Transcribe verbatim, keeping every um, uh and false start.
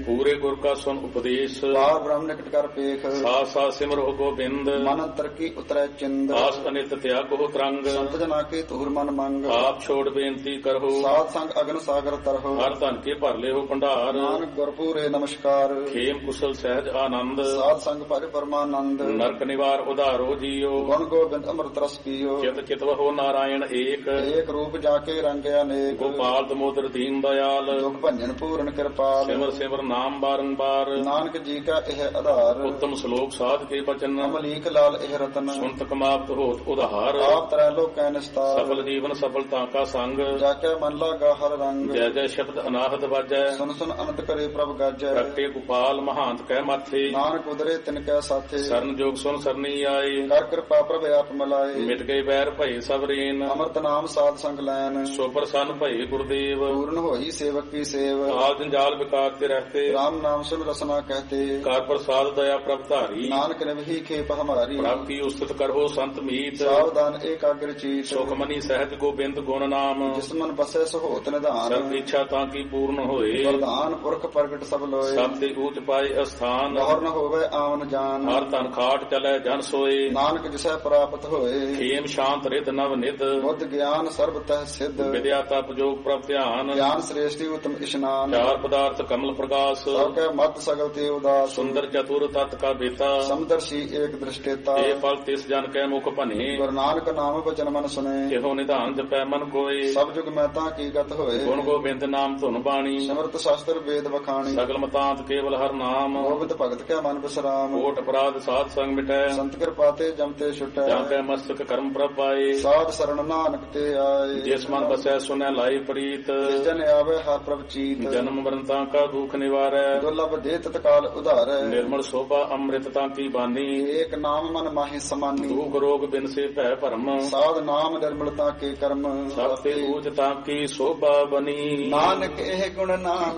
ਪੂਰੇ ਗੁਰ ਕਾ ਸੁਨ ਉਪਦੇਸ਼ ਬਾਰ ਬ੍ਰਹਮ ਨਿਕਟ ਕਰ ਪੇਖ ਸਾਥ ਸਾਥ ਸਿਮਰੋ ਗੋਬਿੰਦ ਮਨ ਅੰਤਰ ਕੀ ਉਤਰੈ ਚਿੰਦ ਆਸ ਅਨਿਤ ਤਿਆਗੋ ਤਰੰਗ ਸੰਤ ਜਨਾ ਕੇ ਤੁਰ ਮਨ ਮੰਗ ਆਪ ਛੋੜ ਬੇਨਤੀ ਕਰੋ ਸਾਧ ਸੰਗ ਅਗਨ ਸਾਗਰ ਤਰਹੁ ਹਰ ਧਨ ਕੇ ਭਰ ਲਿਓ ਭੰਡਾਰ ਨਾਨਕ ਗੁਰਪੂਰੇ ਨਮਸਕਾਰ ਖੇਮ ਕੁਸ਼ਲ ਸਹਿਜ ਆਨੰਦ ਸਾਧ ਸੰਗ ਭਜ ਪਰਮਾਨੰਦ ਨਰਕ ਨਿਵਾਰ ਉਧਾਰੋ ਜੀਓ ਗੁਣ ਗੋਬਿੰਦ ਅੰਮ੍ਰਿਤ ਰਸ ਪੀਓ ਚਿਤ ਚਿਤਵਹੁ ਨਾਰਾਇਣ ਏਕ ਏਕ ਰੂਪ ਜਾ ਕੇ ਰੰਗ ਅਨੇਕ ਗੋਪਾਲ ਦਮੋਦਰ ਦੀਨ ਦਇਆਲ ਦੁਖ ਭੰਜਨ ਪੂਰਨ ਕਿਰਪਾਲ ਸਿਮਰ ਸਿਮਰ ਨਾਮ ਬਾਰੰਬਾਰ ਨਾਨਕ ਜੀ ਕਾ ਇਹ ਆਧਾਰ ਉੱਤਮ ਸ਼ਲੋਕ ਸਾਧ ਕੇ ਬਚਨ ਅਮਲੀਕ ਲਾਲ ਇਹ ਰਤਨ ਸੁਨਤ ਕਮਾਪਤ ਹੋਤ ਉਧਾਰ ਆਪ ਤਰੈ ਲੋਕੈ ਨਿਸਤਾਰ ਸਫਲ ਜੀਵਨ ਸਫਲਤਾ ਕਾ ਸੰਗ ਜਾ ਕੇ ਮਨ ਲਾਗਾ ਹਰ ਰੰਗ ਜੈ ਜੈ ਸ਼ਬਦ ਅਨਾਹਤ ਵਾਜੈ ਸੁਨ ਸੁਨ ਅਨੰਤ ਕਰੇ ਪ੍ਰਭ ਗਾਜੈ ਪ੍ਰਗਟੇ ਗੋਪਾਲ ਮਹਾਂਤ ਕਹਿ ਮਾਥੇ ਨਾਨਕ ਉਦਰੇ ਤਿਨ ਕੈ ਸਾਥੇ ਸਰਨ ਜੋਗ ਸੁਨ ਸਰਨੀ ਆਏ ਕਰ ਕਿਰਪਾ ਪ੍ਰਭ ਆਪ ਮਲਾਏ ਮਿਟ ਗਏ ਬੈਰ ਭਏ ਸਭ ਰੇਨ ਅਮਰਤ ਨਾਮ ਸਾਧ ਸੰਗ ਲੈਨ ਸੋ ਪ੍ਰਸੰਨ ਭਏ ਗੁਰਦੇਵ ਪੂਰਨ ਹੋਈ ਸੇਵਕ ਕੀ ਸੇਵ ਆਲ ਜੰਜਾਲ ਵਿਕਾਰ ਤੇ ਰਹਤੇ ਰਾਮ ਨਾਮ ਸੁਨ ਰਸਨਾ ਕਹਤੇ ਕਰ ਪ੍ਰਸਾਦ ਦਇਆ ਪ੍ਰਭ ਧਾਰੀ ਨਾਨਕ ਨਿਵਹੀ ਖੇਪ ਹਮਾਰੀ ਪ੍ਰਭ ਕੀ ਉਸਤਤ ਕਰੋ ਸੰਤ ਮੀਤ ਸਾਵਧਾਨ ਏਕਾਗਰ ਚੀਤ ਸੁਖ ਮਨੀ ਸਹਿਜ ਗੋਬਿੰਦ ਗੁਣ ਨਾਮ ਜਿਸ ਮਨ ਬਸੈ ਸਹੋਤ ਨਿਧਾਨ ਸਰਬ ਇੱਛਾ ਤਾਂ ਕੀ ਪੂਰਨ ਹੋਏ ਵਰਦਾਨ ਪੁਰਖ ਪ੍ਰਗਟ ਸਭ ਲੋਏ ਸਭ ਤੇ ਊਚ ਪਾਏ ਅਸਥਾਨ ਲਹਰ ਨ ਹੋਵੇ ਆਵਨ ਜਾਨ ਹਰ ਧਨ ਖਾਟ ਚਲੈ ਜਨ ਸੋਏ ਨਾਨਕ ਜਿਸੈ ਪ੍ਰਾਪਤ ਹੋਏ ਖੇਮ ਸ਼ਾਂਤ ਰਿਧ ਨਵ ਨਿਧ ਬੁੱਧ ਗਿਆਨ ਸਰਬ ਤਹਿ ਸਿੱਧ ਵਿਦਿਆ ਤਪ ਜੋਗ ਪ੍ਰਭ ਧਿਆਨ ਗਿਆਨ ਸ੍ਰੇਸ਼ਟੀ ਉਤਮ ਇਸ਼ਨਾਨ ਚਾਰ ਪਦਾਰਥ ਕਮਲ ਪ੍ਰਕਾਸ਼ ਸਭ ਕੈ ਮਤ ਸਗਲ ਤੇ ਉਦਾਸ ਸੁੰਦਰ ਚਤੁਰ ਤਤ ਕਾ ਬੇਤਾ ਸਮਦਰਸ਼ੀ ਏਕ ਦ੍ਰਿਸ਼ਟੇਤਾ ਇਹ ਫਲ ਤਿਸ ਜਨ ਕੈ ਮੁਖ ਭਨੇ ਗੁਰੂ ਨਾਨਕ ਨਾਮ ਬਚਨ ਮਨ ਸੁਨੇ ਇਹੋ ਨਿਧਾਨ ਜਪੈ ਮਨ ਕੋਏ ਸਭ ਜੁਗ ਮੈਂ ਤਾਂ ਕੀ ਗਤ ਹੋਏ ਗੁਣ ਗੋਬਿੰਦ ਨਾਮ ਧੁਨ ਬਾਣੀ ਸਿਮਰਤ ਸ਼ਾਸਤਰ ਵੇਦ ਵਖਾਣੀ ਸਗਲ ਮਤਾਂਤ ਕੇਵਲ ਹਰ ਨਾਮ ਗੋਬਿੰਦ ਭਗਤ ਕੈ ਮਨ ਬਿਸਰਾਮ ਕੋਟ ਅਪਰਾਧ ਸਾਧ ਸੰਗ ਮਿਟੈ ਸੰਤ ਕਿਰਪਾ ਤੇ ਜਮਤੇ ਛੁਟੈ ਜਾਂ ਕੈ ਮਸਤਕ ਕਰਮ ਪ੍ਰਭ ਪਾਏ ਸਾਧ ਸਰਣ ਨਾਨਕ ਤੇ ਆਏ ਜਿਸ ਮਨ ਬਸੈ ਸੁਨੈ ਲਾਈ ਪ੍ਰੀਤ ਜਿਸ ਜਨ ਆਵੇ ਹਰ ਪ੍ਰਭ ਚੀਤ ਜਨਮ ਮਰਨ ਤਾਂ ਕਾ ਦੁਖ ਨਿਵਾਰੈ ਦੁਰਲਭ ਦੇ ਤਤਕਾਲ ਉਧਾਰੈ ਨਿਰਮਲ ਸੋਭਾ ਅੰਮ੍ਰਿਤ ਤਾਂ ਕੀ ਬਾਨੀ ਏਕ ਨਾਮ ਮਨ ਮਾਹੀ ਸਮਾਨੀ ਦੁਖ ਰੋਗ ਬਿਨ ਸੇ ਭੈ ਭਰਮ ਸਾਧ ਨਾਮ ਨਿਰਮਲਤਾ ਕੇ ਕਰਮ ਸਭ ਤੇ ਊਚ ਤਾਂ ਕੀ ਸੋਭਾ ਬਨੀ ਨਾਨਕ ਇਹ ਗੁਣ ਨਾਮ